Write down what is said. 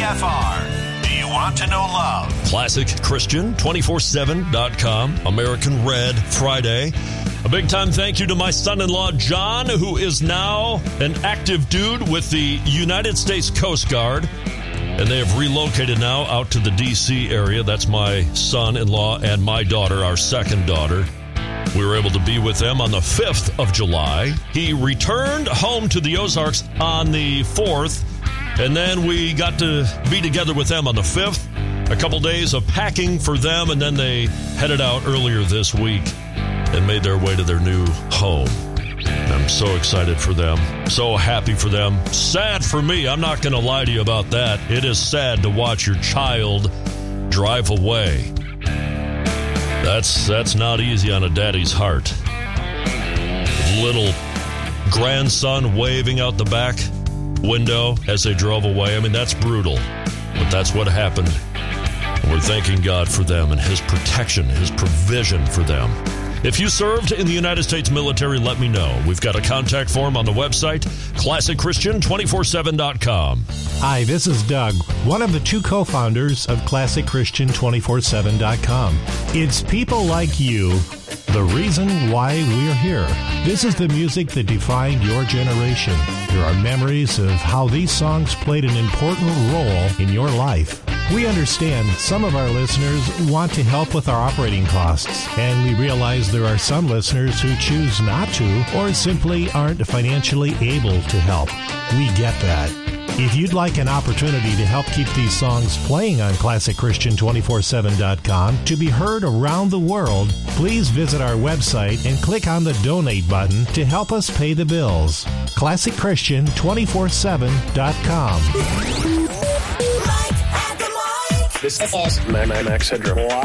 KFR. Do you want to know love? ClassicChristian247.com. American Red Friday. A big time thank you to my son-in-law, John, who is now an active dude with the United States Coast Guard. And they have relocated now out to the D.C. area. That's my son-in-law and my daughter, our second daughter. We were able to be with them on the 5th of July. He returned home to the Ozarks on the 4th, and then we got to be together with them on the 5th. A couple days of packing for them, and then they headed out earlier this week and made their way to their new home. I'm so excited for them, so happy for them. Sad for me, I'm not going to lie to you about that. It is sad to watch your child drive away. That's not easy on a daddy's heart. Little grandson waving out the back window as they drove away. I mean, that's brutal, but that's what happened. We're thanking God for them and His protection, His provision for them. If you served in the United States military, let me know. We've got a contact form on the website, ClassicChristian247.com. Hi, this is Doug, one of the two co-founders of ClassicChristian247.com. It's people like you, the reason why we're here. This is the music that defined your generation. There are memories of how these songs played an important role in your life. We understand some of our listeners want to help with our operating costs, and we realize there are some listeners who choose not to or simply aren't financially able to help. We get that. If you'd like an opportunity to help keep these songs playing on ClassicChristian247.com to be heard around the world, please visit our website and click on the donate button to help us pay the bills. ClassicChristian247.com. This is Max Headroom.